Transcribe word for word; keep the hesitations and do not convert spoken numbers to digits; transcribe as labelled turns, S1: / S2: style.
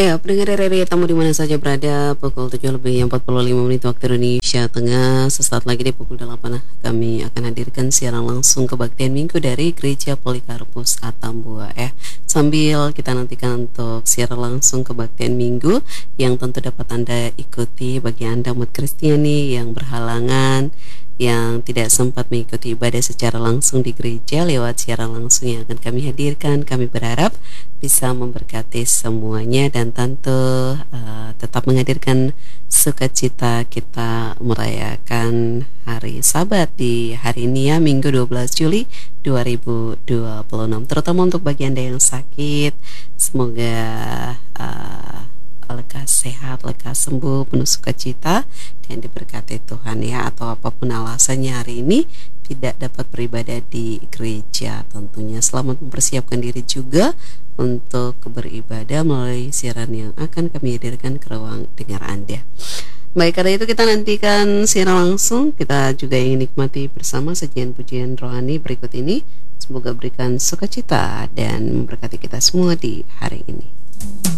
S1: Ya, pendengar R R I tamu di mana saja berada, pukul tujuh lebih empat puluh lima menit waktu Indonesia Tengah. Sesaat lagi di pukul delapan kami akan hadirkan siaran langsung kebaktian minggu dari Gereja Polikarpus Atambua ya. Sambil kita nantikan untuk siaran langsung kebaktian minggu yang tentu dapat Anda ikuti bagi Anda umat Kristiani yang berhalangan, yang tidak sempat mengikuti ibadah secara langsung di gereja lewat siaran langsung yang akan kami hadirkan. Kami berharap bisa memberkati semuanya dan tentu uh, tetap menghadirkan sukacita kita merayakan hari Sabat di hari ini ya, Minggu dua belas Juli dua ribu dua puluh enam. Terutama untuk bagi Anda yang sakit, semoga uh, lekas sehat, lekas sembuh, penuh sukacita dan diberkati Tuhan ya. Atau apapun alasannya hari ini tidak dapat beribadah di gereja, tentunya selamat mempersiapkan diri juga untuk beribadah melalui siaran yang akan kami hadirkan ke ruang dengar Anda. Baik, karena itu kita nantikan siaran langsung. Kita juga ingin nikmati bersama sajian pujian rohani berikut ini. Semoga berikan sukacita dan memberkati kita semua di hari ini.